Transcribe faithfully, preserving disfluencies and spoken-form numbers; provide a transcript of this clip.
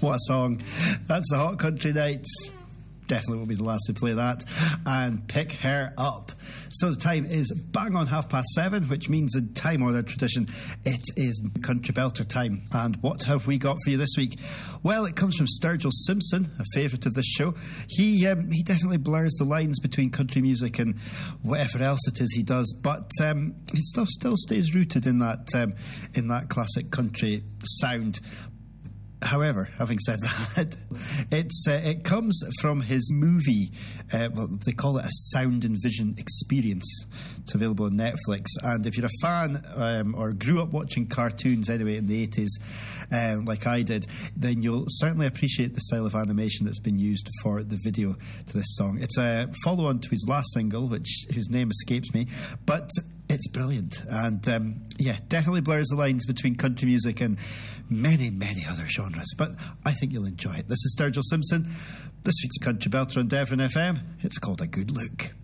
What a song. That's the Hot Country Nights. Definitely will be the last to play that. And Pick Her Up. So the time is bang on half past seven, which means in time-honoured tradition, it is Country Belter time. And what have we got for you this week? Well, it comes from Sturgill Simpson, a favourite of this show. He um, he definitely blurs the lines between country music and whatever else it is he does, but um, his stuff still stays rooted in that um, in that classic country sound. However, having said that, it's uh, it comes from his movie. Uh, well, they call it a sound and vision experience. It's available on Netflix. And if you're a fan um, or grew up watching cartoons anyway in the eighties, uh, like I did, then you'll certainly appreciate the style of animation that's been used for the video to this song. It's a follow-on to his last single, which whose name escapes me, but it's brilliant. And um, yeah, definitely blurs the lines between country music and many, many other genres. But I think you'll enjoy it. This is Sturgill Simpson. This week's Country Belter on Devon F M. It's called A Good Look.